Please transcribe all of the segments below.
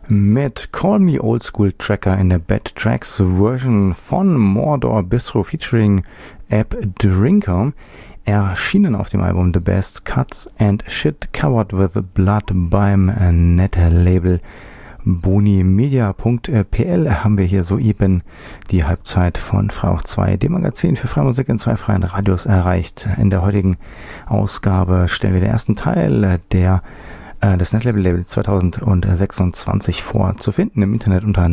mit Call Me Old School Tracker in der Bad Tracks Version von Mordor Bistro featuring App Drinker, erschienen auf dem Album The Best Cuts and Shit Covered with Blood beim Netlabel bonimedia.pl. Haben wir hier soeben die Halbzeit von Freirauch 2, dem Magazin für freie Musik in zwei freien Radios, erreicht. In der heutigen Ausgabe stellen wir den ersten Teil des Netlabel 2026 vor, zu finden im Internet unter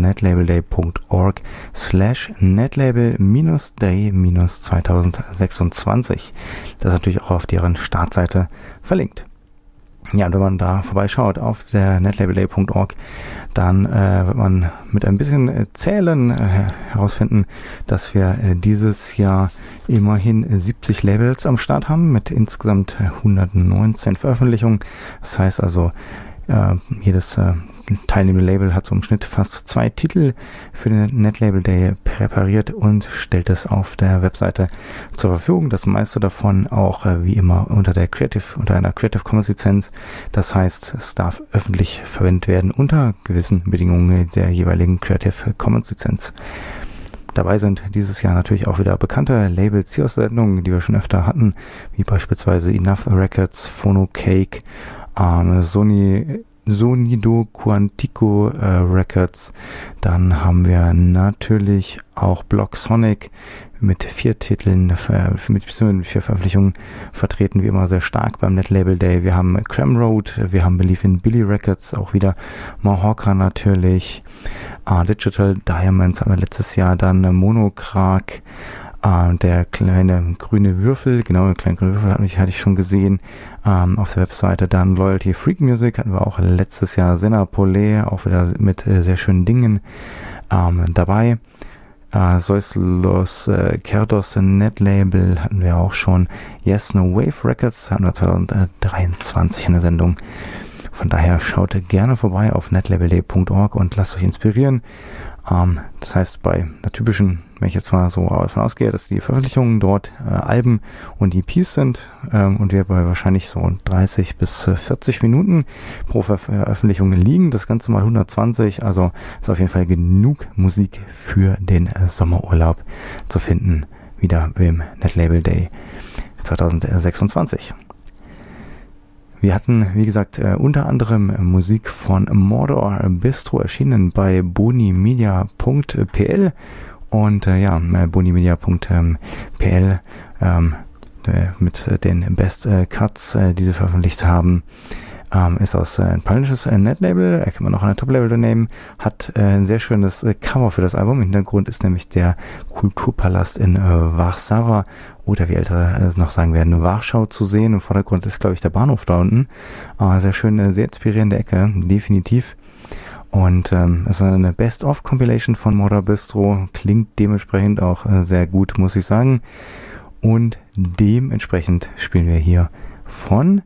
netlabelday.org/netlabel-day-2026. Das ist natürlich auch auf deren Startseite verlinkt. Ja, und wenn man da vorbeischaut auf der netlabelday.org, dann wird man mit ein bisschen Zählen herausfinden, dass wir dieses Jahr immerhin 70 Labels am Start haben mit insgesamt 119 Veröffentlichungen. Das heißt also, jedes teilnehmende Label hat so im Schnitt fast 2 Titel für den Netlabel Day präpariert und stellt es auf der Webseite zur Verfügung. Das meiste davon auch wie immer unter einer Creative Commons Lizenz. Das heißt, es darf öffentlich verwendet werden unter gewissen Bedingungen der jeweiligen Creative Commons Lizenz. Dabei sind dieses Jahr natürlich auch wieder bekannte Labels hier aus der Sendung, die wir schon öfter hatten, wie beispielsweise Enough Records, Phonocake, Sonido Quantico Records. Dann haben wir natürlich auch Block Sonic mit 4 Titeln, mit 4 Veröffentlichungen vertreten, wie immer sehr stark beim Netlabel Day. Wir haben Cram Road, wir haben Believe in Billy Records, auch wieder Mahawka natürlich, Digital Diamonds haben wir letztes Jahr, dann Monokrak, der kleine grüne Würfel, genau, der kleine grüne Würfel hatte ich schon gesehen auf der Webseite. Dann Loyalty Freak Music hatten wir auch letztes Jahr, Senna Polé, auch wieder mit sehr schönen Dingen dabei. Sois Los Cerdos Netlabel hatten wir auch schon. Yes No Wave Records hatten wir 2023 in der Sendung. Von daher schaut gerne vorbei auf netlabelday.org und lasst euch inspirieren. Das heißt, bei der typischen, wenn ich jetzt mal so davon ausgehe, dass die Veröffentlichungen dort Alben und EPs sind und wir bei wahrscheinlich so 30 bis 40 Minuten pro Veröffentlichung liegen, das Ganze mal 120, also ist auf jeden Fall genug Musik für den Sommerurlaub zu finden, wieder beim Netlabel Day 2026. Wir hatten, wie gesagt, unter anderem Musik von Mordor Bistro erschienen bei bonimedia.pl und bonimedia.pl mit den Best Cuts, die sie veröffentlicht haben, ist aus ein polnisches Netlabel, erkennt man auch eine Top-Label nehmen, hat ein sehr schönes Cover für das Album. Im Hintergrund ist nämlich der Kulturpalast in Warszawa oder wie Ältere noch sagen werden, Warschau zu sehen. Im Vordergrund ist, glaube ich, der Bahnhof da unten. Sehr schön, sehr inspirierende Ecke, definitiv. Und es ist eine Best-of-Compilation von Mordor Bistro, klingt dementsprechend auch sehr gut, muss ich sagen. Und dementsprechend spielen wir hier von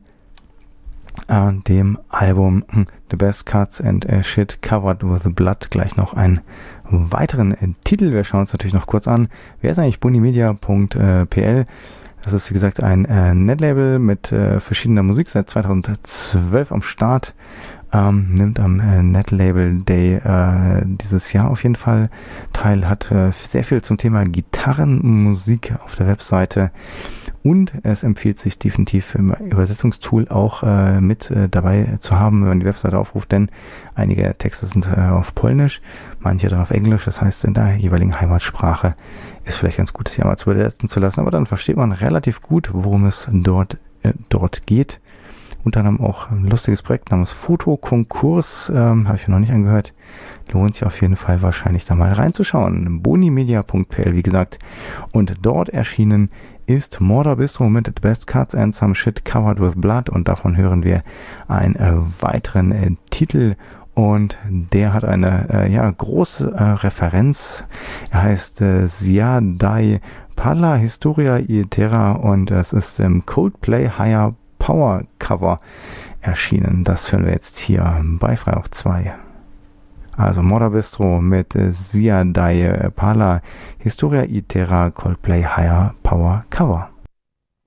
dem Album The Best Cuts and Shit Covered with Blood gleich noch einen weiteren Titel. Wir schauen uns natürlich noch kurz an. Wer ist eigentlich bonimedia.pl? Das ist, wie gesagt, ein Netlabel mit verschiedener Musik, seit 2012 am Start. Nimmt am Netlabel Day dieses Jahr auf jeden Fall teil, hat sehr viel zum Thema Gitarrenmusik auf der Webseite. Und es empfiehlt sich definitiv im Übersetzungstool auch mit dabei zu haben, wenn man die Webseite aufruft, denn einige Texte sind auf Polnisch, manche dann auf Englisch, das heißt in der jeweiligen Heimatsprache ist vielleicht ganz gut, sich einmal zu übersetzen zu lassen, aber dann versteht man relativ gut, worum es dort geht. Unter anderem auch ein lustiges Projekt namens Fotokonkurs, habe ich mir noch nicht angehört. Lohnt sich auf jeden Fall wahrscheinlich da mal reinzuschauen. bonimedia.pl, wie gesagt. Und dort erschienen ist Mordor Bistro mit The Best Cuts and Some Shit Covered with Blood. Und davon hören wir einen weiteren Titel. Und der hat eine große Referenz. Er heißt Ziadai Pala Historia Itera und es ist im Coldplay Higher Power Cover erschienen. Das hören wir jetzt hier bei Freirauch 2. Also Mordor Bistro mit Ziadai Pala Historia Itera Coldplay Higher Power Cover.